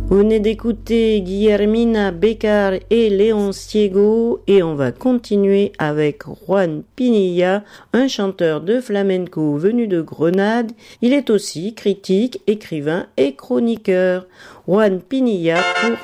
Vous venez d'écouter Guillermina Bécard et Léon Ciego et on va continuer avec Juan Pinilla, un chanteur de flamenco venu de Grenade. Il est aussi critique, écrivain et chroniqueur. Juan Pinilla pour